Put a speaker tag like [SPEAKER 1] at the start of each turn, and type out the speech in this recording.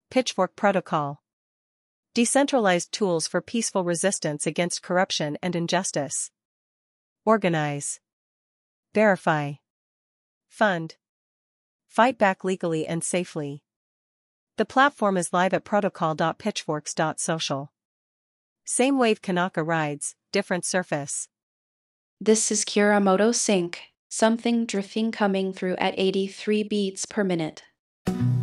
[SPEAKER 1] Pitchfork Protocol. Decentralized tools for peaceful resistance against corruption and injustice. Organize. Verify. Fund. Fight back legally and safely. The platform is live at protocol.pitchforks.social. Same wave Kanaka rides, different surface.
[SPEAKER 2] This is Kiramoto Sync, something drifting coming through at 83 beats per minute.